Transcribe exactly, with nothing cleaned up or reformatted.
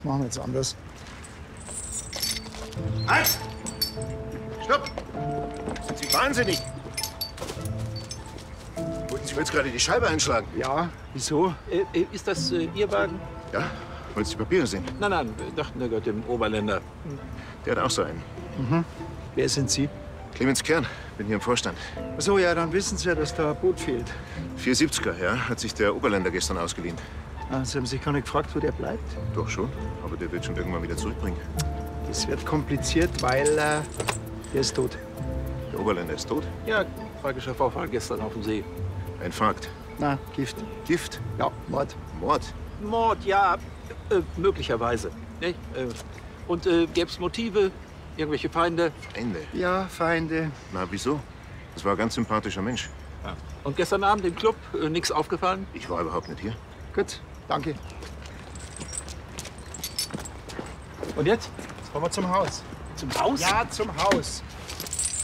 Machen wir jetzt anders. Halt! Stopp! Sind Sie wahnsinnig? Wollten Sie mir jetzt gerade die Scheibe einschlagen? Ja, wieso? Äh, äh, ist das äh, Ihr Wagen? Ja? Wollen Sie die Papiere sehen? Nein, nein, wir dachten, der gehört dem Oberländer. Der hat auch so einen. Mhm. Wer sind Sie? Clemens Kern, bin hier im Vorstand. Ach so, ja, dann wissen Sie ja, dass da ein Boot fehlt. vierhundertsiebziger, ja, hat sich der Oberländer gestern ausgeliehen. Ah, Sie haben sich gar nicht gefragt, wo der bleibt? Doch schon, aber der wird schon irgendwann wieder zurückbringen. Das wird kompliziert, weil äh, der ist tot. Der Oberländer ist tot? Ja, tragischer Vorfall gestern auf dem See. Infarkt. Na, Gift. Gift? Ja, Mord. Mord? Mord, ja, äh, möglicherweise. Nicht? Äh, und äh, gäbe es Motive, irgendwelche Feinde? Feinde? Ja, Feinde. Na, wieso? Das war ein ganz sympathischer Mensch. Ja. Und gestern Abend im Club äh, nichts aufgefallen? Ich war überhaupt nicht hier. Gut, danke. Und jetzt? Jetzt fahren wir zum Haus. Zum Haus? Ja, zum Haus.